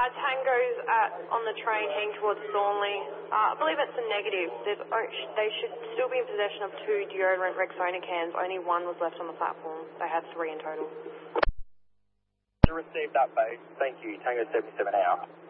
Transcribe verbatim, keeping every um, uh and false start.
Tango's at, on the train heading towards Thornley. Uh, I believe it's a negative. There's, they should still be in possession of two deodorant Rexona cans. Only one was left on the platform. They had three in total. Received that base. Thank you. Tango seventy-seven out.